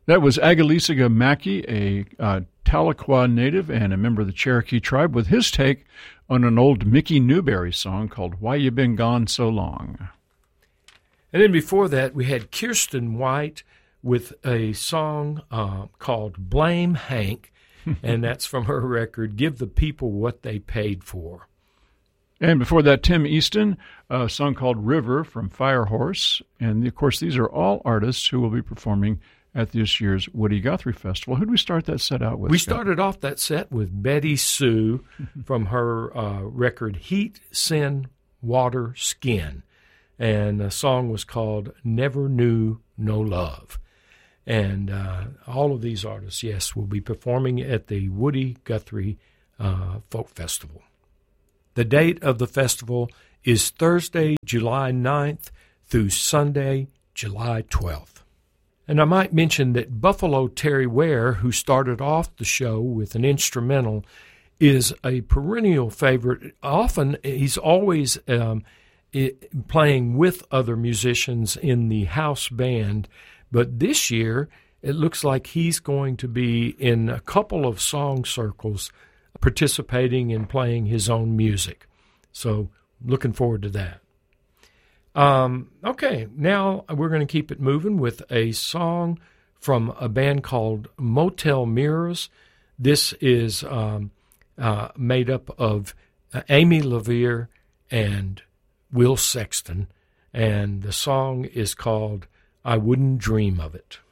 That was Agalisiga Mackey, a Tahlequah native and a member of the Cherokee tribe, with his take on an old Mickey Newberry song called Why You Been Gone So Long. And then before that, we had Kirsten White with a song called Blame Hank, and that's from her record, Give the People What They Paid For. And before that, Tim Easton, a song called River from Firehorse. And, of course, these are all artists who will be performing at this year's Woody Guthrie Festival. Who did we start that set out with? We started off that set with Betty Sue from her record Heat, Sin, Water, Skin. And the song was called Never Knew No Love. And all of these artists, yes, will be performing at the Woody Guthrie Folk Festival. The date of the festival is Thursday, July 9th through Sunday, July 12th. And I might mention that Buffalo Terry Ware, who started off the show with an instrumental, is a perennial favorite. Often, he's always playing with other musicians in the house band, but this year it looks like he's going to be in a couple of song circles participating and playing his own music. So looking forward to that. Okay, now we're going to keep it moving with a song from a band called Motel Mirrors. This is made up of Amy LaVere and Will Sexton, and the song is called I Wouldn't Dream of It.